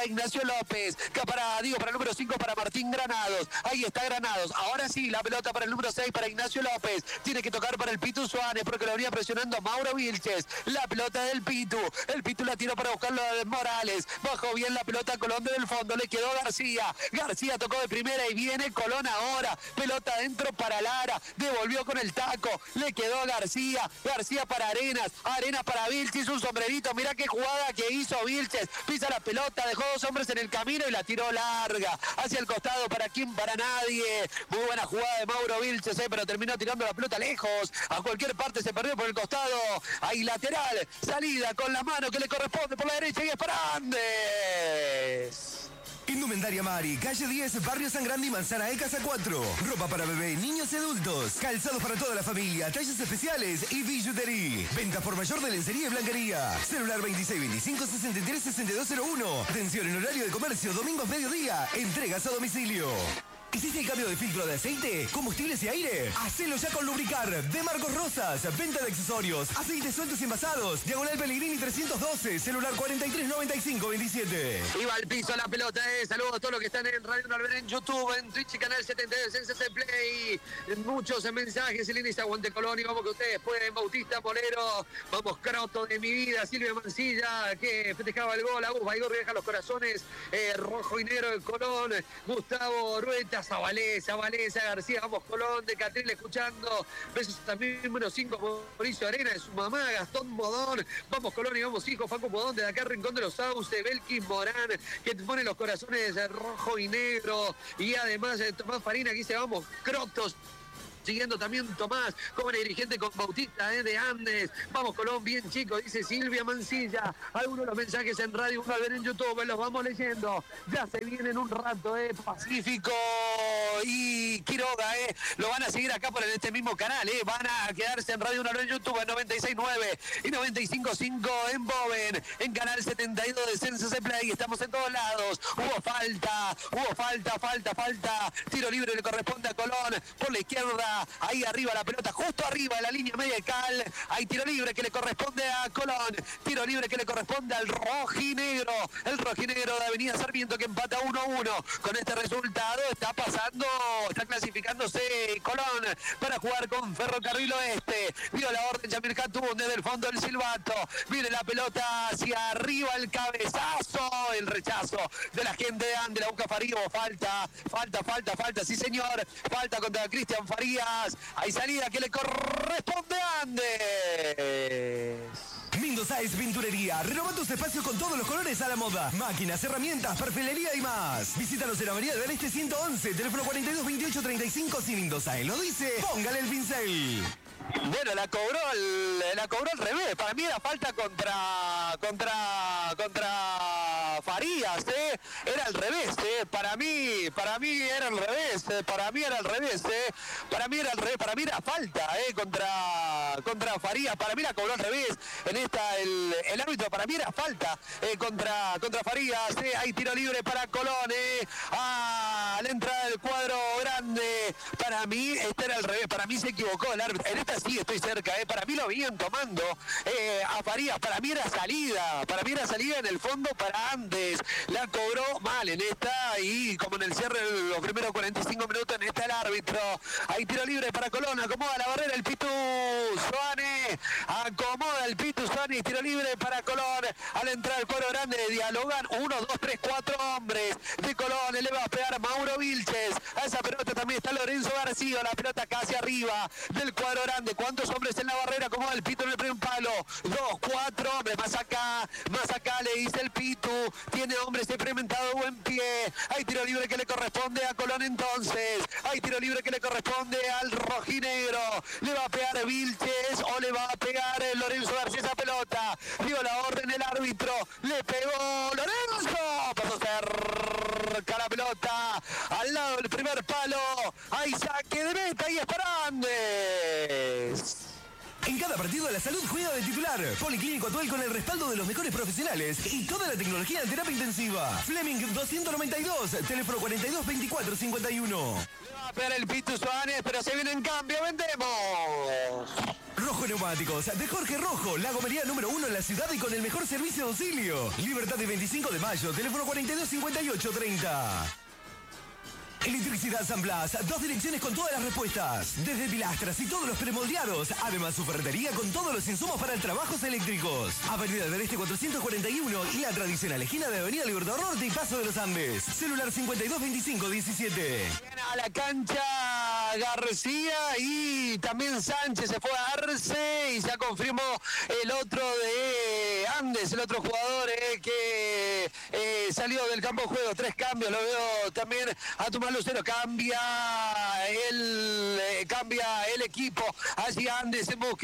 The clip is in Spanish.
Ignacio López, que para el número 5 para Martín Granados. Ahí está Granados. Ahora sí, la pelota para el número 6 para Ignacio López. Tiene que tocar para el Pitu Suárez porque lo venía presionando Mauro Vilches. La pelota del Pitu. El Pitu la tiró para buscarlo a Morales. Bajó bien la pelota a Colón del fondo. Le quedó García. García tocó de primera y viene Colón ahora. Pelota adentro para Lara. Devolvió con el taco. Le quedó a García. García para Arenas. Arenas para Vilches. Un sombrerito. Mirá qué jugada que hizo Vilches. Pisa la pelota. Dejó dos hombres en el camino y la tiró larga hacia el costado. ¿Para quién? Para nadie. Muy buena jugada de Mauro Vilches, pero terminó tirando la pelota lejos. A cualquier parte se perdió por el costado. Ahí lateral. Salida con la mano que le corresponde por la derecha y es para Andes. Indumentaria Mari, calle 10, barrio San Grande y Manzana de Casa 4. Ropa para bebé, niños y adultos. Calzados para toda la familia, tallas especiales y billutería. Venta por mayor de lencería y blanquería. Celular 2625-636201. Atención en horario de comercio, domingos mediodía. Entregas a domicilio. ¿Hiciste el cambio de filtro de aceite, combustibles y aire? Hacelo ya con Lubricar, de Marcos Rosas. Venta de accesorios, aceites sueltos y envasados. Diagonal Pellegrini 312, celular 439527. Iba al piso la pelota, saludos a todos los que están en Radio Nalver, en YouTube, en Twitch y Canal 72, en CC Play. Muchos mensajes, el índice Aguante Colón y vamos que ustedes pueden. Bautista Molero, vamos Croto de mi vida, Silvia Mancilla, que festejaba el gol, Agus Baigorri deja los corazones, rojo y negro de Colón, Gustavo Rueta, Zabaleza, García, vamos Colón, de Catril escuchando, besos también número 5, Mauricio Arena de su mamá, Gastón Modón, vamos Colón y vamos hijo, Facu Modón de acá Rincón de los Sauces, Belkis Morán, que te pone los corazones rojo y negro, y además Tomás Farina que dice vamos Crotos. Siguiendo también Tomás, joven dirigente con Bautista de Andes. Vamos Colón, bien chicos, dice Silvia Mancilla. Algunos de los mensajes en radio, uno al ver en YouTube, los vamos leyendo. Ya se viene en un rato, Pacífico y Quiroga, lo van a seguir acá por este mismo canal, van a quedarse en radio, uno al ver en YouTube, en 96.9 y 95.5 en Boven, en canal 72 de Census Play. Estamos en todos lados. Hubo falta. Tiro libre le corresponde a Colón por la izquierda. Ahí arriba la pelota, justo arriba de la línea media de Cal. Hay tiro libre que le corresponde a Colón. Tiro libre que le corresponde al rojinegro. El rojinegro de Avenida Sarmiento que empata 1-1. Con este resultado está clasificándose Colón para jugar con Ferrocarril Oeste. Vio la orden Yamir Katun desde el fondo del silbato. Viene la pelota hacia arriba, el cabezazo, el rechazo de la gente de Andes. La busca Farías. Falta, sí señor. Falta contra Cristian Farías. Hay salida que le corresponde a Andes. Mindo Sáez Pinturería. Renova tus espacios con todos los colores a la moda. Máquinas, herramientas, perfilería y más. Visítanos en Avenida del Este 111, teléfono 422835. Si Mindo Sáez lo dice, póngale el pincel. Bueno, la cobró al revés. Para mí era falta contra Farías, Era al revés, Para mí era al revés. Para mí era falta, contra Farías. Para mí la cobró al revés. En esta el árbitro, para mí era falta contra Farías. Hay tiro libre para Colón, a la entrada del cuadro grande. Para mí este era al revés. Para mí se equivocó el árbitro. En esta sí estoy cerca, para mí lo venían tomando a Farías. Para mí era salida en el fondo para Andes. La cobró mal en esta y como en el cierre de los primeros 45 minutos en esta el árbitro. Hay tiro libre para Colón, acomoda la barrera el Pitu Suárez, y tiro libre para Colón. Al entrar el cuadro grande dialogan 1, 2, 3, 4 hombres de Colón. Le va a pegar Mauro Vilches. A esa pelota también está Lorenzo García. La pelota casi arriba del cuadro grande. ¿Cuántos hombres en la barrera? Acomoda el Pitu en el primer palo. 2, 4 hombres. Más acá le dice el Pitu. Tiene hombres experimentados, buen pie. Hay tiro libre que le corresponde a Colón entonces. Hay tiro libre que le corresponde al rojinegro. Le va a pegar Vilches o le va a pegar Lorenzo García esa pelota. Dio la orden el árbitro. Le pegó Lorenzo. Pasó cerca la pelota. Al lado del primer palo. Hay saque de meta y es para Andes. En cada partido la salud juega de titular. Policlínico Atuel con el respaldo de los mejores profesionales y toda la tecnología en terapia intensiva. Fleming 292, teléfono 42 24 51. Le va a pegar el Pitu Suárez, pero se viene en cambio. ¡Vendemos! Rojo Neumáticos, de Jorge Rojo, la gomería número 1 en la ciudad y con el mejor servicio de auxilio. Libertad de 25 de mayo, teléfono 42 58 30. Electricidad San Blas, 2 direcciones con todas las respuestas. Desde pilastras y todos los premoldeados. Además, su ferretería con todos los insumos para trabajos eléctricos. Avenida del Este 441 y la tradicional esquina de Avenida Libertador Norte y Paso de los Andes. Celular 52 25 17. Viene a la cancha García y también Sánchez se fue a Arce y ya confirmó el otro de Andes, el otro jugador que salió del campo de juego. 3 cambios, lo veo también a Tomás Lucero. Cambia el equipo. Allí Andes en busca